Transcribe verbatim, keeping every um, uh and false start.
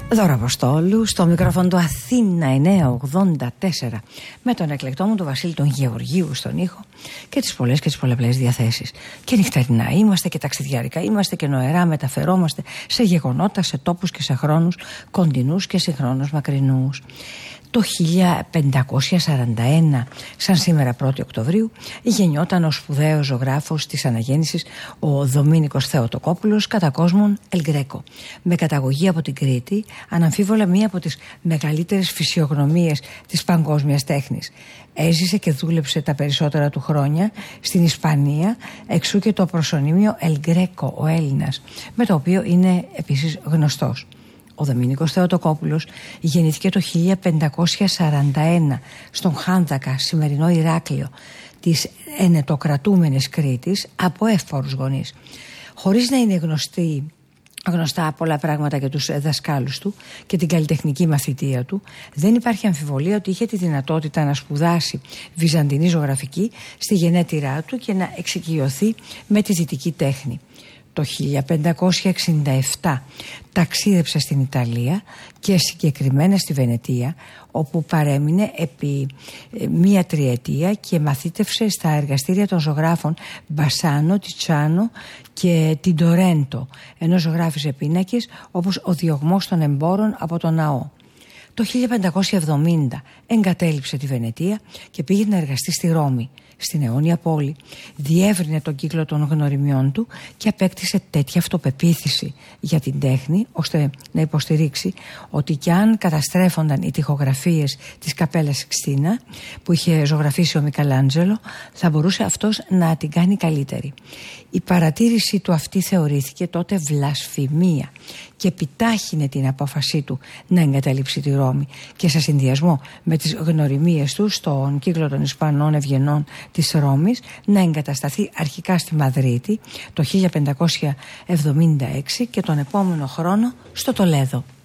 Δώρα Αποστόλου, στο μικρόφωνο του Αθήνα εννιακόσια ογδόντα τέσσερα, με τον εκλεκτό μου τον Βασίλη τον Γεωργίου στον ήχο και τις πολλές και τις πολλαπλές διαθέσεις. Και νυχτερινά είμαστε και ταξιδιάρικα είμαστε και νοερά μεταφερόμαστε σε γεγονότα, σε τόπους και σε χρόνους κοντινούς και συγχρόνως μακρινούς. Το χίλια πεντακόσια σαράντα ένα, σαν σήμερα πρώτη Οκτωβρίου, γεννιόταν ο σπουδαίος ζωγράφος της αναγέννησης ο Δομήνικος Θεοτοκόπουλος, κατά κόσμον Ελ Γκρέκο. Με καταγωγή από την Κρήτη, αναμφίβολα μία από τις μεγαλύτερες φυσιογνωμίες της παγκόσμιας τέχνης. Έζησε και δούλεψε τα περισσότερα του χρόνια στην Ισπανία, εξού και το προσωνύμιο Ελ Γκρέκο, ο Έλληνας, με το οποίο είναι επίσης γνωστός. Ο Δομήνικος Θεοτοκόπουλος γεννήθηκε το χίλια πεντακόσια σαράντα ένα στον Χάνδακα, σημερινό Ηράκλειο, της ενετοκρατούμενης Κρήτης, από εύπορους γονείς. Χωρίς να είναι γνωστή, γνωστά πολλά πράγματα για τους δασκάλους του και την καλλιτεχνική μαθητεία του, δεν υπάρχει αμφιβολία ότι είχε τη δυνατότητα να σπουδάσει βυζαντινή ζωγραφική στη γενέτειρά του και να εξοικειωθεί με τη δυτική τέχνη. Το χίλια πεντακόσια εξήντα επτά ταξίδεψε στην Ιταλία και συγκεκριμένα στη Βενετία, όπου παρέμεινε επί μία τριετία και μαθήτευσε στα εργαστήρια των ζωγράφων Μπασάνο, Τιτσάνο και Τιντορέντο, ενώ ζωγράφισε πίνακες όπως ο διωγμός των εμπόρων από τον ναό. Το χίλια πεντακόσια εβδομήντα εγκατέλειψε τη Βενετία και πήγε να εργαστεί στη Ρώμη, στην αιώνια πόλη. Διεύρυνε τον κύκλο των γνωριμιών του και απέκτησε τέτοια αυτοπεποίθηση για την τέχνη, ώστε να υποστηρίξει ότι κι αν καταστρέφονταν οι τοιχογραφίες της Καπέλας Σικστίνα που είχε ζωγραφίσει ο Μικελάντζελο, θα μπορούσε αυτός να την κάνει καλύτερη. Η παρατήρηση του αυτή θεωρήθηκε τότε βλασφημία και επιτάχυνε την απόφασή του να εγκαταλείψει τη Ρώμη και σε συνδυασμό με τις γνωριμίες του στον κύκλο των Ισπανών ευγενών της Ρώμης να εγκατασταθεί αρχικά στη Μαδρίτη το χίλια πεντακόσια εβδομήντα έξι και τον επόμενο χρόνο στο Τολέδο.